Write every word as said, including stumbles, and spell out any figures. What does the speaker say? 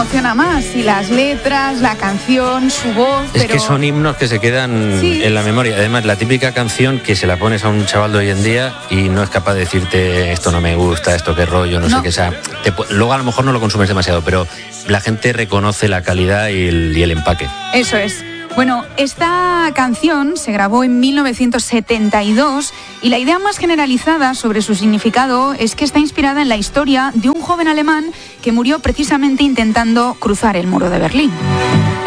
emociona más, y las letras, la canción, su voz. Es pero... que son himnos que se quedan sí. en la memoria. Además, la típica canción que se la pones a un chaval de hoy en día y no es capaz de decirte esto no me gusta, esto qué rollo, no, no. sé qué sea. Te, luego a lo mejor no lo consumes demasiado, pero la gente reconoce la calidad y el, y el empaque. Eso es. Bueno, esta canción se grabó en mil novecientos setenta y dos y la idea más generalizada sobre su significado es que está inspirada en la historia de un joven alemán que murió precisamente intentando cruzar el muro de Berlín.